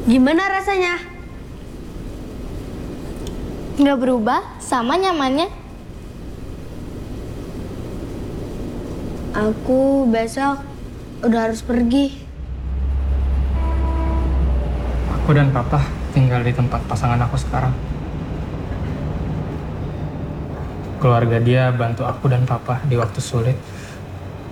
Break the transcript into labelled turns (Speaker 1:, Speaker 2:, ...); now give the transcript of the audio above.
Speaker 1: Gimana rasanya?
Speaker 2: Nggak berubah, sama nyamannya.
Speaker 1: Aku besok udah harus pergi.
Speaker 3: Aku dan Papa tinggal di tempat pasangan aku sekarang. Keluarga dia bantu aku dan Papa di waktu sulit.